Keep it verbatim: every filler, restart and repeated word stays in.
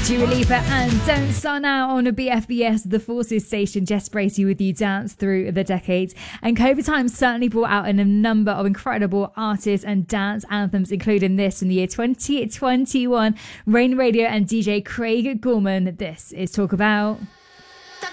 Dua Lipa and Don't Start Now on a B F B S, the Forces station. Jess Bracey with you, dance through the decades. And COVID times certainly brought out a number of incredible artists and dance anthems, including this from the year twenty twenty-one. Rain Radio and D J Craig Gorman. This is Talk About.